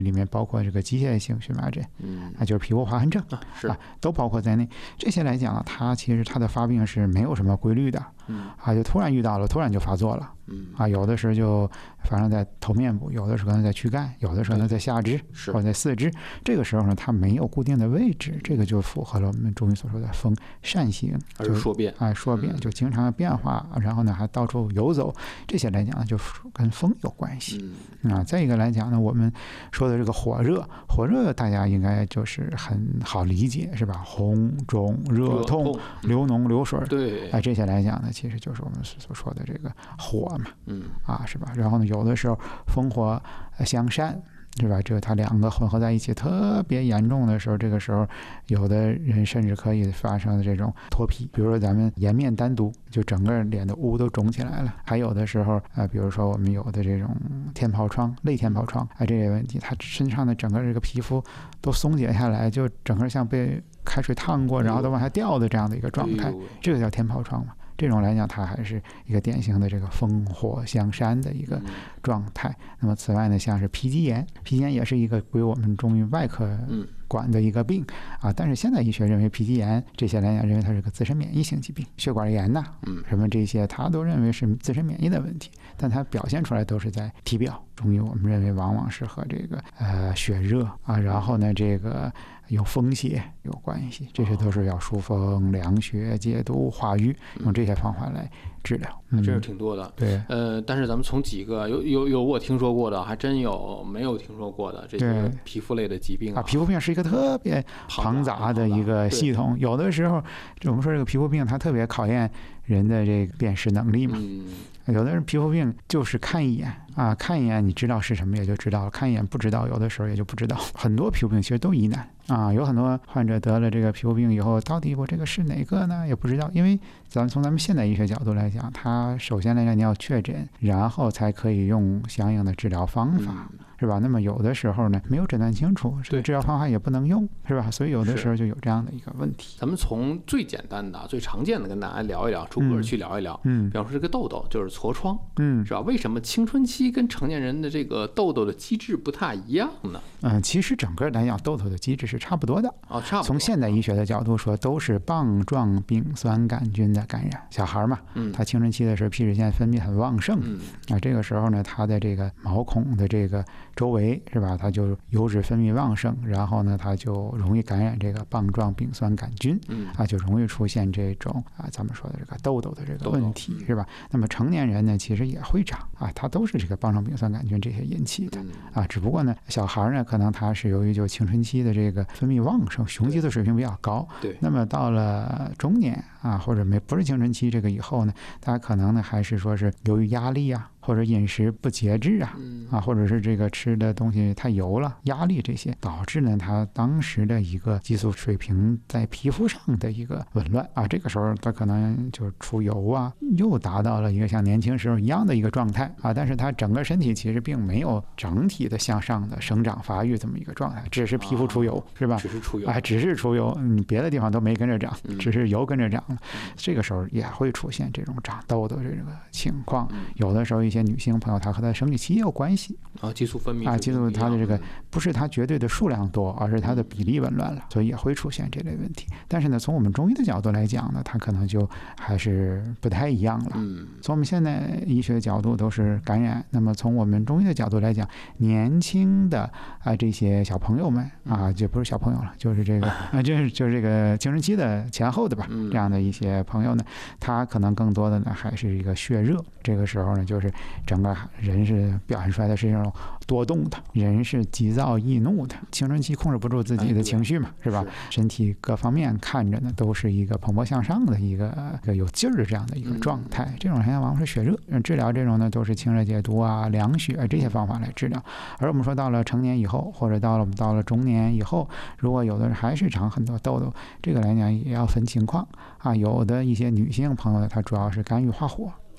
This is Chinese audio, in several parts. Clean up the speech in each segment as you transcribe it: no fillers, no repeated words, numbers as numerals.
里面包括这个机械性荨麻疹，就是皮肤划痕症都包括在内。这些来讲，它其实它的发病是没有什么规律的，就突然遇到了，突然就发作了，有的时候就发生在头面部，有的时候可能在躯干，有的时候呢在下肢或者在四肢。这个时候呢，它没有固定的位置，这个就符合了我们中医所说的风善行， 就是说变， 说变就经常变化，然后呢还到处游走，这些来讲就跟风有关系。再一个来讲呢，我们说的这个火热大家应该就是很好理解，是吧？红肿热痛流脓流水， 对， 这些来讲呢，其实就是我们所说的这个火嘛，是吧？然后呢，有的时候风火相善，是吧？这它两个混合在一起特别严重的时候，这个时候有的人甚至可以发生这种脱皮，比如说咱们颜面单独就整个脸的污都肿起来了，还有的时候比如说我们有的这种天疱疮、类天疱疮这些问题，它身上的整个这个皮肤都松解下来，就整个像被开水烫过，然后都往下掉的这样的一个状态，这个叫天疱疮嘛。这种来讲，它还是一个典型的这个风火相山的一个状态。那么此外呢，像是皮肌炎也是一个归我们中医外科管的一个病但是现代医学认为皮肌炎这些来讲，认为它是个自身免疫性疾病，血管炎什么这些，它都认为是自身免疫的问题，但它表现出来都是在体表。中医我们认为往往是和这个血热然后呢这个有风邪有关系，这些都是要疏风凉血解毒化瘀，用这些方法来治疗。 这是挺多的。 对， 但是咱们从几个有我听说过的，还真有没有听说过的这些皮肤类的疾病皮肤病是一个特别庞杂的一个系统，有的时候我们说这个皮肤病它特别考验人的这个辨识能力嘛。有的人皮肤病就是看一眼看一眼你知道是什么也就知道了，看一眼不知道有的时候也就不知道。很多皮肤病其实都疑难有很多患者得了这个皮肤病以后，到底我这个是哪个呢也不知道，因为从咱们现代医学角度来讲，它首先来讲你要确诊，然后才可以用相应的治疗方法，是吧？那么有的时候呢没有诊断清楚，这个治疗方法也不能用，是吧？所以有的时候就有这样的一个问题。 咱们从最简单的最常见的跟大家聊一聊，逐个去聊一聊。比方说这个痘痘就是痤疮，是吧？为什么青春期跟成年人的这个痘痘的机制不太一样呢？ 其实整个来讲痘痘的机制是差不多的差不多。 从现代医学的角度说，都是棒状丙酸杆菌的感染。小孩嘛，他青春期的时候皮脂腺分泌很旺盛，这个时候呢，他的这个毛孔的这个周围，是吧？它就油脂分泌旺盛，然后呢，它就容易感染这个棒状丙酸杆菌，就容易出现这种咱们说的这个痘痘的这个问题，是吧？那么成年人呢，其实也会长它都是这个棒状丙酸杆菌这些引起的只不过呢，小孩呢，可能他是由于就青春期的这个分泌旺盛，雄激素水平比较高， 对。 那么到了中年或者不是青春期这个以后呢，大家可能呢还是说是由于压力或者饮食不节制或者是这个吃的东西太油了，压力这些导致呢他当时的一个激素水平在皮肤上的一个紊乱这个时候他可能就出油又达到了一个像年轻时候一样的一个状态但是他整个身体其实并没有整体的向上的生长发育这么一个状态，只是皮肤出油，是吧？ 只是出油只是出油，你别的地方都没跟着长，只是油跟着长了。这个时候也会出现这种长痘的这个情况。有的时候一些女性朋友她和她的生理期也有关系激素分泌激素它的这个不是它绝对的数量多，而是它的比例紊乱了，所以也会出现这类问题。但是呢，从我们中医的角度来讲呢，它可能就还是不太一样了。从我们现在医学的角度都是感染，那么从我们中医的角度来讲，年轻的这些小朋友们就不是小朋友了，就是这个就是这个青春期的前后的吧，这样的一些朋友呢，他可能更多的呢还是一个血热。这个时候呢，就是整个人是表现出来的是这种多动的，人是急躁易怒的，青春期控制不住自己的情绪嘛，是吧？身体各方面看着呢都是一个蓬勃向上的一个有劲儿的这样的一个状态。这种人往往是血热，治疗这种呢都是清热解毒凉血这些方法来治疗。而我们说到了成年以后，或者到了中年以后，如果有的人还是长很多痘痘，这个来讲也要分情况有的一些女性朋友呢，她主要是肝郁化火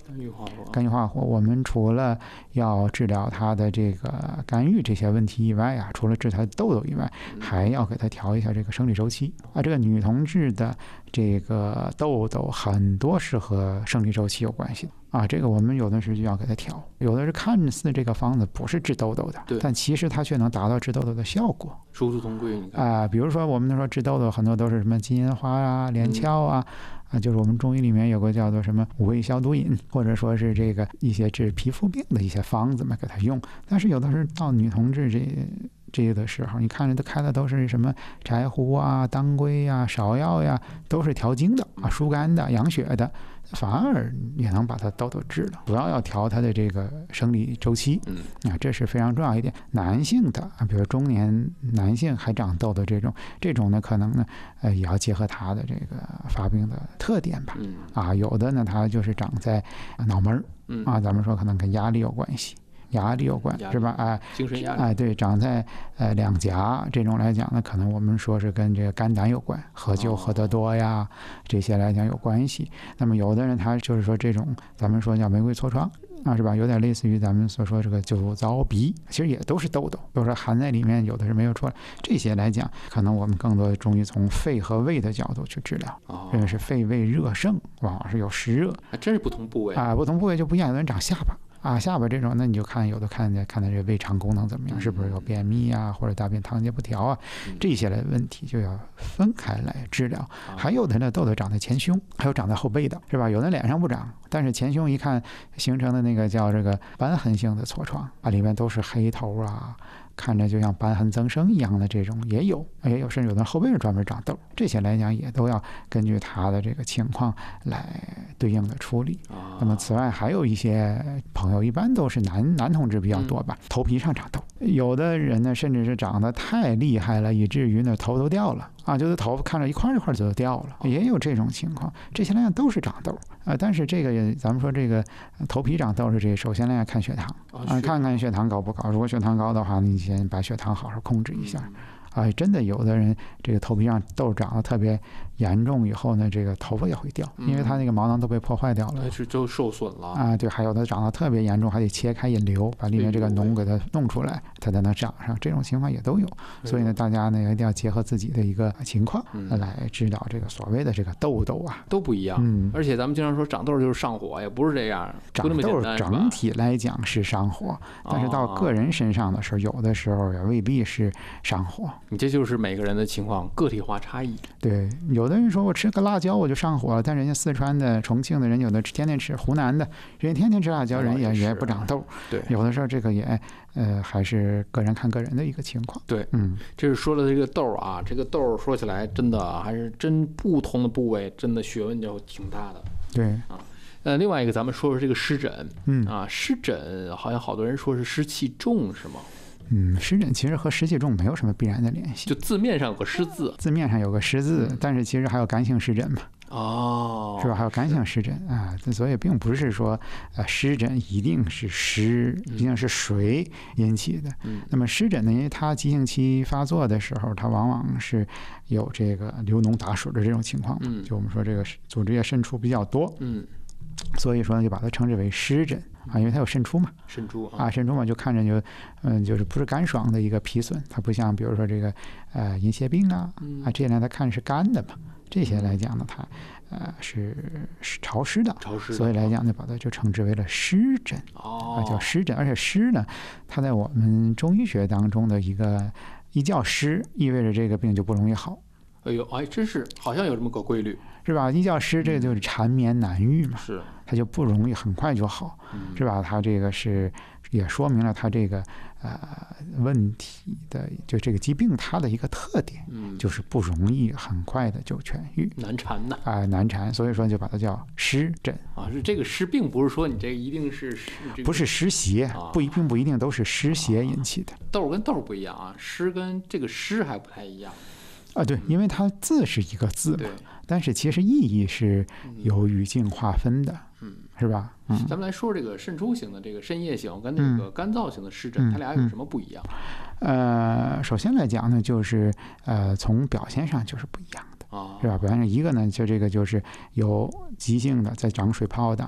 肝郁化火，我们除了要治疗他的这个肝郁这些问题以外啊，除了治他痘痘以外，还要给他调一下这个生理周期啊。这个女同志的这个痘痘很多是和生理周期有关系的啊，这个我们有的时就要给他调，有的是看似这个方子不是治痘痘的，但其实它却能达到治痘痘的效果， 殊途同归。 比如说我们说治痘痘很多都是什么金银花啊、连翘啊。就是我们中医里面有个叫做什么五味消毒饮，或者说是这个一些治皮肤病的一些方子嘛，给他用。但是有的是到女同志这个的时候，你看着都开的都是什么柴胡啊、当归啊、芍药呀，都是调经的啊、疏肝的、养血的，反而也能把它痘痘治了。主要要调它的这个生理周期，这是非常重要一点。男性的啊，比如中年男性还长痘痘这种呢，可能呢，也要结合他的这个发病的特点吧。有的呢，它就是长在脑门咱们说可能跟压力有关系。压力有关是吧？ 精神压力。 对，长在两颊这种来讲呢，可能我们说是跟这个肝胆有关，喝酒喝得多呀，这些来讲有关系。那么有的人他就是说这种咱们说叫玫瑰痤疮是吧？有点类似于咱们所说这个酒糟鼻，其实也都是痘痘，有时候含在里面，有的是没有出来。这些来讲，可能我们更多的中医从肺和胃的角度去治疗。这个是肺胃热盛，往往是有湿热。 还真是不同部位不同部位就不一样，有的人长下巴。下巴这种，那你就看有的看他这个胃肠功能怎么样，是不是有便秘啊，或者大便溏结不调啊，这些的问题就要分开来治疗。还有的呢，痘痘长在前胸，还有长在后背的，是吧？有的脸上不长，但是前胸一看形成的那个叫这个瘢痕性的痤疮里面都是黑头啊，看着就像瘢痕增生一样的这种也有，甚至有的后背上专门长痘，这些来讲也都要根据他的这个情况来对应的处理。那么此外还有一些朋友，一般都是男同志比较多吧，头皮上长痘，有的人呢甚至是长得太厉害了，以至于呢头都掉了就是头发看着一块一块就掉了，也有这种情况。这些来讲都是长痘但是这个咱们说这个头皮长痘是这首先来看血糖看看血糖高不高。如果血糖高的话，你先把血糖好好控制一下。真的有的人这个头皮上痘长得特别严重以后呢，这个头发也会掉，因为它那个毛囊都被破坏掉了， 就受损了对，还有的长得特别严重，还得切开引流，把里面这个脓给它弄出来，它才能长上。这种情况也都有。所以呢，大家呢一定要结合自己的一个情况来治疗这个所谓的这个痘痘都不一样。而且咱们经常说长痘就是上火，也不是这样。 长痘整体来讲是上火，但是到个人身上的时候，有的时候也未必是上火。 你这就是每个人的情况个体化差异。 对，有的人说我吃个辣椒我就上火了，但人家四川的、重庆的人有的天天吃，湖南的人天天吃辣椒，人也不长痘。 对， 有的时候这个也还是个人看个人的一个情况。 对，这是说了这个痘这个痘说起来真的还是真不同的部位真的学问就挺大的。 对另外一个咱们说说这个湿疹湿疹好像好多人说是湿气重是吗？ 湿疹其实和湿气重没有什么必然的联系， 就字面上有个湿字， 但是其实还有干性湿疹嘛。是吧？还有干性湿疹所以并不是说湿疹一定是水引起的。那么湿疹呢，因为它急性期发作的时候，它往往是有这个流脓打水的这种情况就我们说这个组织液渗出比较多所以说呢就把它称之为湿疹因为它有渗出嘛， 渗出嘛，就看着就是不是干爽的一个皮损，它不像比如说这个银屑病这些它看是干的嘛，这些来讲呢它是潮湿的，所以来讲呢把它就称之为了湿疹叫湿疹。而且湿呢，它在我们中医学当中的一叫湿，意味着这个病就不容易好。 真是好像有这么个规律， 是吧？一觉湿，这就是缠绵难愈嘛， 是它就不容易很快就好，是吧？它这个也说明了它这个问题的就这个疾病它的一个特点，就是不容易很快的就痊愈， 难缠难缠，所以说就把它叫湿疹是这个湿，并不是说你这一定是不是湿邪，并不一定都是湿邪引起的。 痘跟痘不一样湿跟这个湿还不太一样。 对，因为它字是一个字嘛，但是其实意义是有语境划分的，是吧？ 咱们来说这个渗出型的这个渗液型跟那个干燥型的湿疹，它俩有什么不一样？ 首先来讲呢，就是从表现上就是不一样的，是吧？表现上一个呢，就这个就是有急性的在长水泡的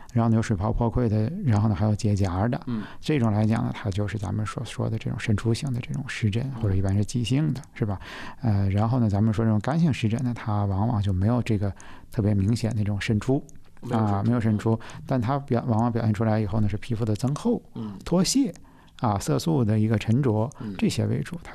然后呢有水泡破溃的，然后呢还有结痂的，这种来讲呢，它就是咱们所说的这种渗出性的这种湿疹，或者一般是急性的，是吧？然后呢，咱们说这种干性湿疹呢，它往往就没有这个特别明显的那种渗出。没有渗出，但它往往表现出来以后呢，是皮肤的增厚、脱屑色素的一个沉着，这些为主，它